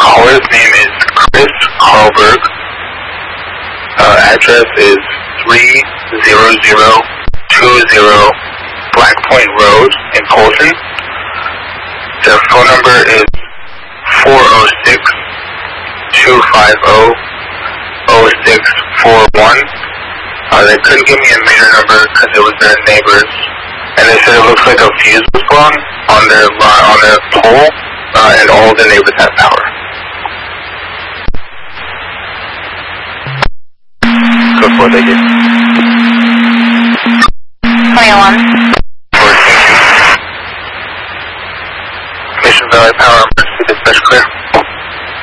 caller's name is Chris Carlberg. Address is 30020 Black Point Road in Polson. Their phone number is 406-250-0641. They couldn't give me a meter number because it was their neighbors, and they said it looks like a fuse was blown on their pole, and all the neighbors have power. Go for it, thank you. 21. Mission Valley Power, emergency dispatch clear.